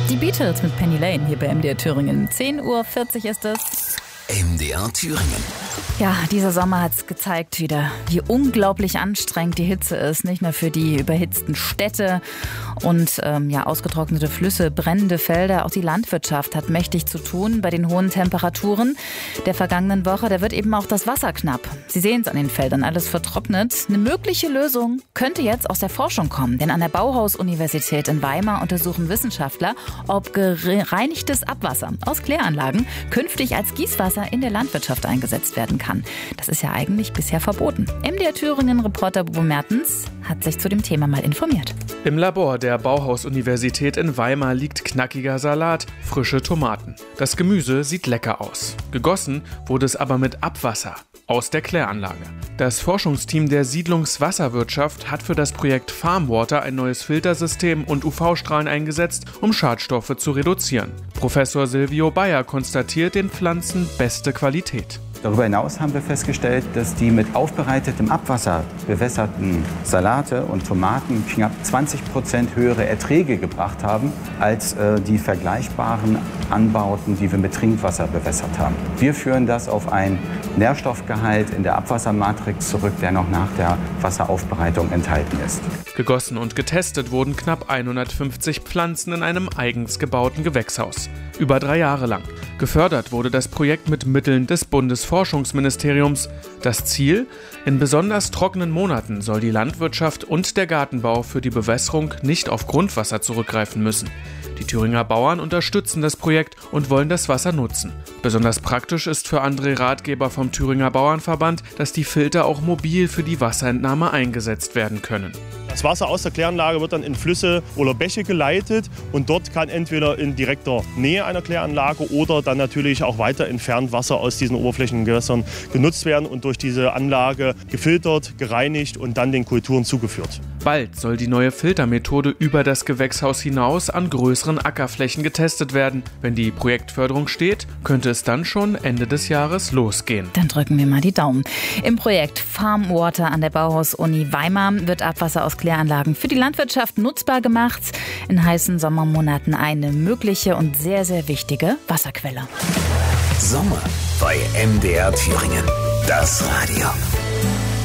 Die Beatles mit Penny Lane hier bei MDR Thüringen. 10:40 Uhr ist es. MDR Thüringen. Ja, dieser Sommer hat es gezeigt wieder, wie unglaublich anstrengend die Hitze ist. Nicht nur für die überhitzten Städte und ausgetrocknete Flüsse, brennende Felder. Auch die Landwirtschaft hat mächtig zu tun bei den hohen Temperaturen der vergangenen Woche. Da wird eben auch das Wasser knapp. Sie sehen es an den Feldern, alles vertrocknet. Eine mögliche Lösung könnte jetzt aus der Forschung kommen. Denn an der Bauhaus-Universität in Weimar untersuchen Wissenschaftler, ob gereinigtes Abwasser aus Kläranlagen künftig als Gießwasser in der Landwirtschaft eingesetzt werden kann. Das ist ja eigentlich bisher verboten. MDR Thüringen-Reporter Bobo Mertens hat sich zu dem Thema mal informiert. Im Labor der Bauhaus-Universität in Weimar liegt knackiger Salat, frische Tomaten. Das Gemüse sieht lecker aus. Gegossen wurde es aber mit Abwasser aus der Kläranlage. Das Forschungsteam der Siedlungswasserwirtschaft hat für das Projekt Farmwater ein neues Filtersystem und UV-Strahlen eingesetzt, um Schadstoffe zu reduzieren. Professor Silvio Bayer konstatiert den Pflanzen beste Qualität. Darüber hinaus haben wir festgestellt, dass die mit aufbereitetem Abwasser bewässerten Salate und Tomaten knapp 20% höhere Erträge gebracht haben als die vergleichbaren Anbauten, die wir mit Trinkwasser bewässert haben. Wir führen das auf einen Nährstoffgehalt in der Abwassermatrix zurück, der noch nach der Wasseraufbereitung enthalten ist. Gegossen und getestet wurden knapp 150 Pflanzen in einem eigens gebauten Gewächshaus. Über 3 Jahre lang. Gefördert wurde das Projekt mit Mitteln des Bundesforschungsministeriums. Das Ziel? In besonders trockenen Monaten soll die Landwirtschaft und der Gartenbau für die Bewässerung nicht auf Grundwasser zurückgreifen müssen. Die Thüringer Bauern unterstützen das Projekt und wollen das Wasser nutzen. Besonders praktisch ist für André Ratgeber vom Thüringer Bauernverband, dass die Filter auch mobil für die Wasserentnahme eingesetzt werden können. Das Wasser aus der Kläranlage wird dann in Flüsse oder Bäche geleitet und dort kann entweder in direkter Nähe einer Kläranlage oder dann natürlich auch weiter entfernt Wasser aus diesen Oberflächengewässern genutzt werden und durch diese Anlage gefiltert, gereinigt und dann den Kulturen zugeführt. Bald soll die neue Filtermethode über das Gewächshaus hinaus an größeren Ackerflächen getestet werden. Wenn die Projektförderung steht, könnte es dann schon Ende des Jahres losgehen. Dann drücken wir mal die Daumen. Im Projekt Farmwater an der Bauhaus-Uni Weimar wird Abwasser aus Kläranlagen für die Landwirtschaft nutzbar gemacht. In heißen Sommermonaten eine mögliche und sehr, sehr wichtige Wasserquelle. Sommer bei MDR Thüringen. Das Radio.